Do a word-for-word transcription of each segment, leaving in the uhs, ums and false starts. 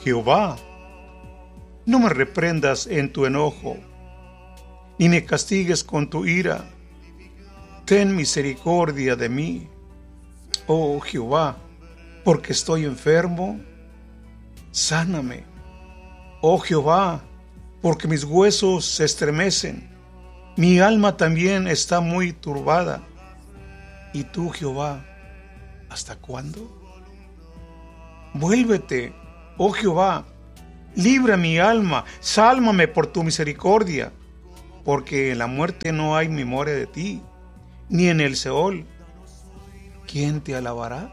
Jehová, no me reprendas en tu enojo, ni me castigues con tu ira. Ten misericordia de mí, oh Jehová, porque estoy enfermo. Sáname, oh Jehová, porque mis huesos se estremecen. Mi alma también está muy turbada. ¿Y tú, Jehová, hasta cuándo? Vuélvete, oh Jehová, libra mi alma, sálvame por tu misericordia, porque en la muerte no hay memoria de ti, ni en el Seol. ¿Quién te alabará?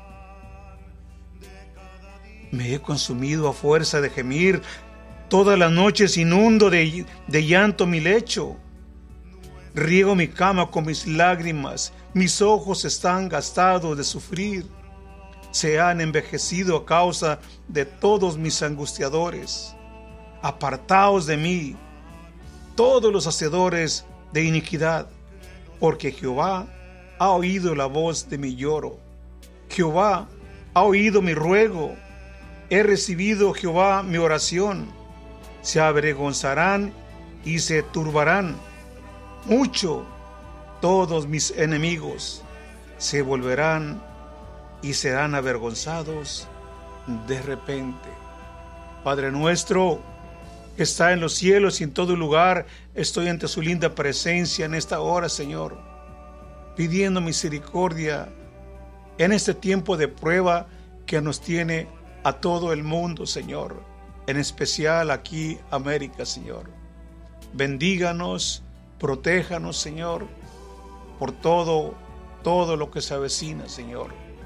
Me he consumido a fuerza de gemir, todas las noches inundo de, de llanto mi lecho. Riego mi cama con mis lágrimas, mis ojos están gastados de sufrir. Se han envejecido a causa de todos mis angustiadores. Apartaos de mí, todos los hacedores de iniquidad, porque Jehová ha oído la voz de mi lloro. Jehová ha oído mi ruego. He recibido, Jehová, mi oración. Se avergonzarán y se turbarán mucho todos mis enemigos. Se volverán y serán avergonzados de repente. Padre nuestro, que está en los cielos y en todo lugar, estoy ante su linda presencia en esta hora, Señor, pidiendo misericordia en este tiempo de prueba que nos tiene a todo el mundo, Señor, en especial aquí, América, Señor. Bendíganos, protéjanos, Señor, por todo, todo lo que se avecina, Señor.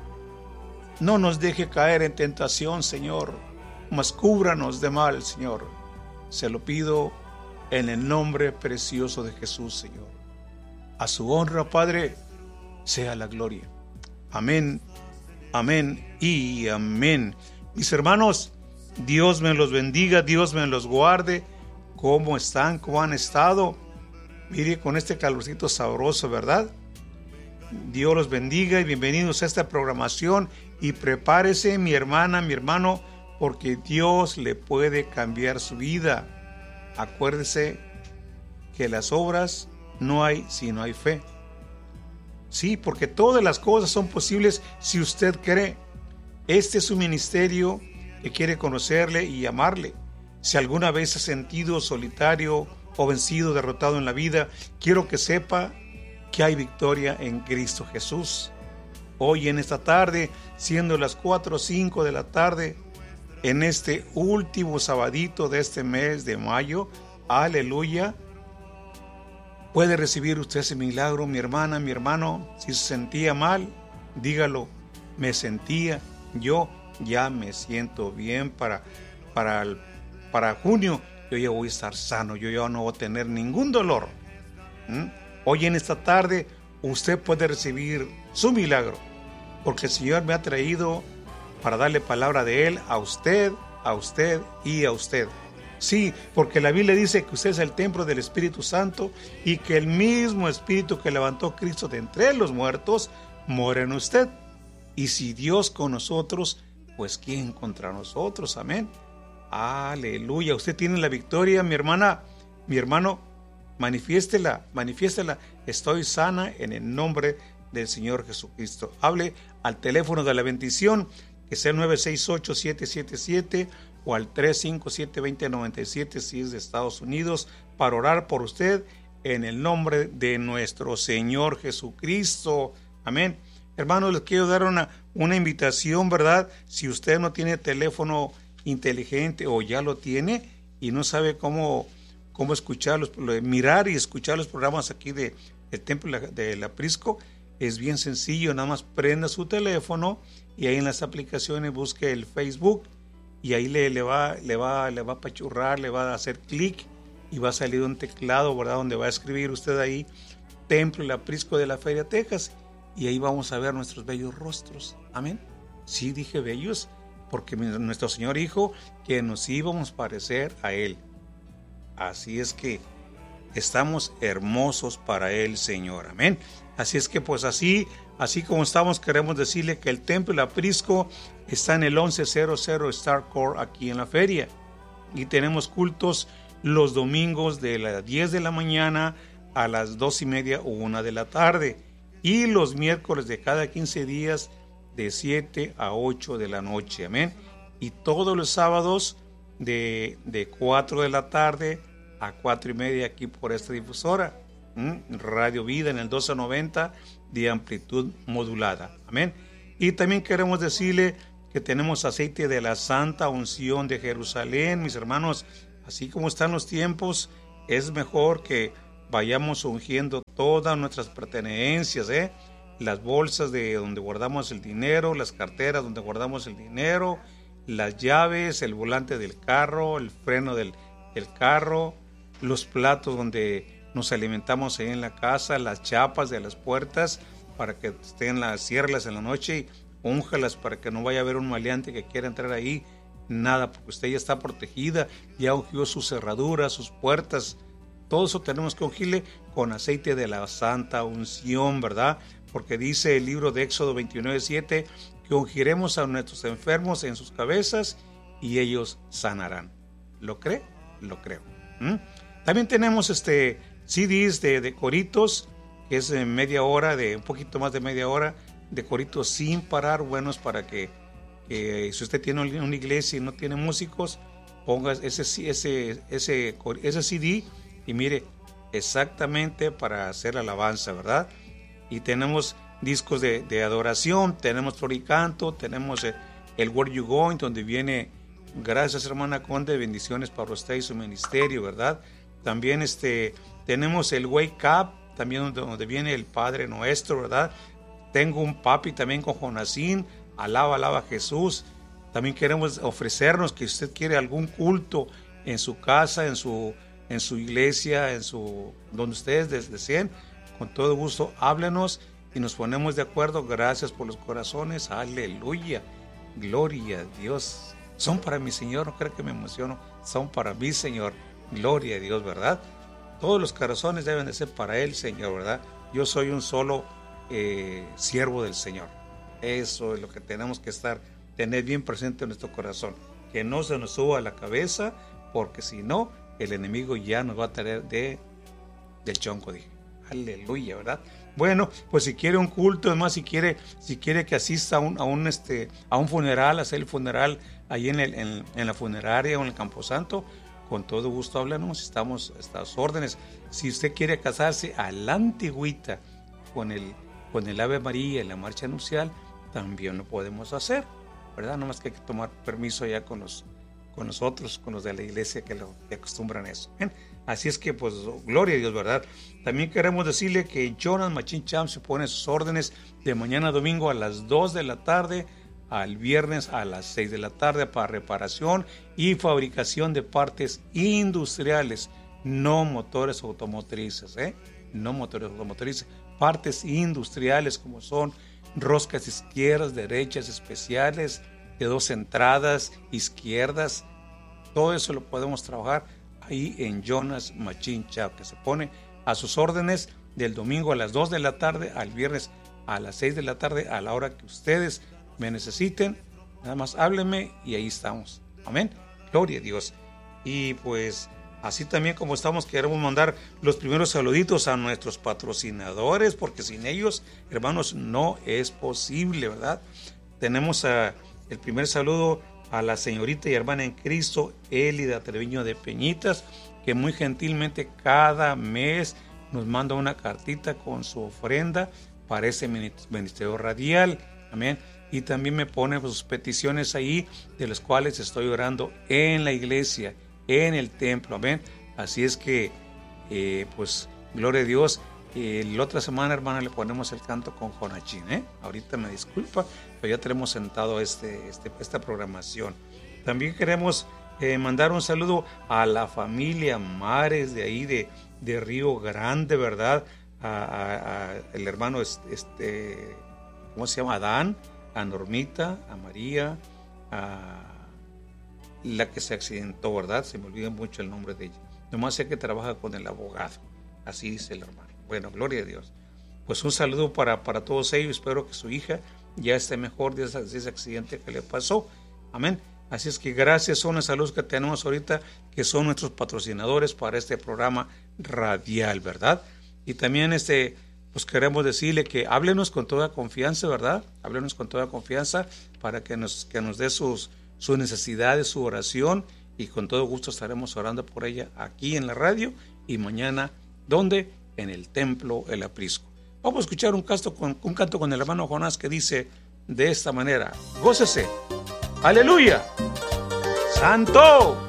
No nos deje caer en tentación, Señor, mas cúbranos de mal, Señor. Se lo pido en el nombre precioso de Jesús, Señor. A su honra, Padre, sea la gloria. Amén, amén y amén. Mis hermanos, Dios me los bendiga, Dios me los guarde. ¿Cómo están? ¿Cómo han estado? Mire, con este calorcito sabroso, ¿verdad? Dios los bendiga y bienvenidos a esta programación. Y prepárese, mi hermana, mi hermano, porque Dios le puede cambiar su vida. Acuérdese que las obras no hay si no hay fe. Sí, porque todas las cosas son posibles si usted cree. Este es un ministerio que quiere conocerle y amarle. Si alguna vez se ha sentido solitario o vencido, derrotado en la vida, quiero que sepa que hay victoria en Cristo Jesús. Hoy en esta tarde, siendo las cuatro o cinco de la tarde, en este último sabadito de este mes de mayo, aleluya, puede recibir usted ese milagro, mi hermana, mi hermano. Si se sentía mal, dígalo, me sentía, yo ya me siento bien para, para, el, para junio, yo ya voy a estar sano, yo ya no voy a tener ningún dolor. ¿Mm? Hoy en esta tarde usted puede recibir su milagro, porque el Señor me ha traído para darle palabra de Él a usted, a usted y a usted. Sí, porque la Biblia dice que usted es el templo del Espíritu Santo y que el mismo Espíritu que levantó Cristo de entre los muertos mora en usted. Y si Dios con nosotros, pues ¿quién contra nosotros? Amén. Aleluya. Usted tiene la victoria, mi hermana, mi hermano. Manifiéstela, manifiéstela. Estoy sana en el nombre del Señor Jesucristo. Hable al teléfono de la bendición, que es el nueve seis ocho, siete siete siete o al tres cinco siete, dos cero nueve siete si es de Estados Unidos, para orar por usted en el nombre de nuestro Señor Jesucristo. Amén. Hermanos, les quiero dar una, una invitación, ¿verdad? Si usted no tiene teléfono inteligente o ya lo tiene y no sabe cómo, cómo escuchar, los, mirar y escuchar los programas aquí de el Templo de la Prisco, es bien sencillo. Nada más prenda su teléfono y ahí en las aplicaciones busque el Facebook y ahí le, le, va, le, va, le va a apachurrar, le va a hacer clic y va a salir un teclado, ¿verdad? Donde va a escribir usted ahí Templo de la Prisco de la Feria, Texas. Y ahí vamos a ver nuestros bellos rostros. Amén. Sí, dije bellos, porque nuestro Señor dijo que nos íbamos a parecer a Él. Así es que estamos hermosos para Él, Señor. Amén. Así es que pues así Así como estamos, queremos decirle que el templo del aprisco está en el once cero cero Star Court aquí en la feria. Y tenemos cultos los domingos de las diez de la mañana a las dos y media o una de la tarde. Y los miércoles de cada quince días de siete a ocho de la noche. Amén. Y todos los sábados de, de cuatro de la tarde a cuatro y media aquí por esta difusora. ¿Mm? Radio Vida en el doce noventa de amplitud modulada. Amén. Y también queremos decirle que tenemos aceite de la Santa Unción de Jerusalén, mis hermanos. Así como están los tiempos, es mejor que vayamos ungiendo todas nuestras pertenencias, ¿eh? Las bolsas de donde guardamos el dinero, las carteras donde guardamos el dinero, las llaves, el volante del carro, el freno del, del carro, los platos donde nos alimentamos ahí en la casa, las chapas de las puertas para que estén las ciérralas en la noche y únjalas para que no vaya a haber un maleante que quiera entrar ahí. Nada, porque usted ya está protegida, ya ungió sus cerraduras, sus puertas. Todo eso tenemos que ungirle con aceite de la Santa Unción, ¿verdad? Porque dice el libro de Éxodo veintinueve siete que ungiremos a nuestros enfermos en sus cabezas y ellos sanarán. ¿Lo cree? Lo creo. ¿Mm? También tenemos este C Ds de, de coritos, que es de media hora, de un poquito más de media hora, de coritos sin parar, buenos para que, que si usted tiene una iglesia y no tiene músicos, ponga ese, ese, ese, ese C D y mire, exactamente para hacer alabanza, ¿verdad? Y tenemos discos de, de adoración, tenemos floricanto, tenemos el, el Where You Going, donde viene, gracias hermana Conde, bendiciones para usted y su ministerio, ¿verdad? También este, tenemos el Wake Up, también donde, donde viene el Padre Nuestro, ¿verdad? Tengo un papi también con Jonasín, alaba, alaba a Jesús. También queremos ofrecernos que usted quiere algún culto en su casa, en su, en su iglesia, en su, donde ustedes deseen, con todo gusto háblenos y nos ponemos de acuerdo. Gracias por los corazones, aleluya, gloria a Dios. Son para mi Señor, no creo que me emociono, son para mí, Señor, gloria a Dios, ¿verdad? Todos los corazones deben de ser para Él, Señor, ¿verdad? Yo soy un solo eh, siervo del Señor. Eso es lo que tenemos que estar, tener bien presente en nuestro corazón. Que no se nos suba a la cabeza, porque si no, el enemigo ya nos va a traer de, del chonco, dije. Aleluya, ¿verdad? Bueno, pues si quiere un culto, además si quiere, si quiere que asista a un, a un, este, a un funeral, hacer el funeral ahí en, el, en, en la funeraria o en el Camposanto, con todo gusto háblanos, estamos a las órdenes. Si usted quiere casarse a la antigüita con el, con el Ave María y la marcha nupcial, también lo podemos hacer, ¿verdad? Nomás que hay que tomar permiso ya con los, con los otros, con los de la iglesia que, lo, que acostumbran eso. ¿Bien? Así es que, pues, gloria a Dios, ¿verdad? También queremos decirle que Jonas Machine Shop se pone sus órdenes de mañana a domingo a las dos de la tarde, al viernes a las seis de la tarde para reparación y fabricación de partes industriales, no motores automotrices, ¿eh? No motores automotrices, partes industriales como son roscas izquierdas, derechas, especiales, de dos entradas, izquierdas, todo eso lo podemos trabajar ahí en Jonas Machine Shop, que se pone a sus órdenes del domingo a las dos de la tarde al viernes a las seis de la tarde, a la hora que ustedes me necesiten. Nada más háblenme y ahí estamos. Amén. Gloria a Dios. Y pues así también como estamos, queremos mandar los primeros saluditos a nuestros patrocinadores, porque sin ellos, hermanos, no es posible, ¿verdad? Tenemos a, el primer saludo a la señorita y hermana en Cristo, Elida Treviño de Peñitas, que muy gentilmente cada mes nos manda una cartita con su ofrenda para ese ministerio radial. Amén. Y también me pone sus peticiones ahí, de las cuales estoy orando en la iglesia, en el templo. Amén. Así es que, eh, pues, gloria a Dios. Eh, la otra semana, hermana, le ponemos el canto con Jonachín, ¿eh? Ahorita me disculpa, pero ya tenemos sentado este, este, esta programación. También queremos eh, mandar un saludo a la familia Mares de ahí, de, de Río Grande, ¿verdad? A, a, a el hermano, este, ¿cómo se llama? Adán, a Normita, a María, a la que se accidentó, ¿verdad? Se me olvida mucho el nombre de ella. Nomás sé que trabaja con el abogado. Así dice el hermano. Bueno, gloria a Dios. pues un saludo para, para todos ellos. Espero que su hija ya esté mejor de ese, de ese accidente que le pasó. Amén. Así es que gracias, son las saludos que tenemos ahorita, que son nuestros patrocinadores para este programa radial, ¿verdad? Y también este, pues queremos decirle que háblenos con toda confianza, ¿verdad? Háblenos con toda confianza para que nos, que nos dé sus, sus necesidades, su oración, y con todo gusto estaremos orando por ella aquí en la radio y mañana, ¿dónde? En el Templo El Aprisco. Vamos a escuchar un canto con, un canto con el hermano Jonás que dice de esta manera: gócese, aleluya, santo.